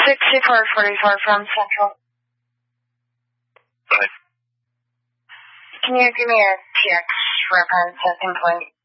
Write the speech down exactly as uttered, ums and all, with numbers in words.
sixty-four forty-four from Central. Hi. Can you give me a T X reference at some point?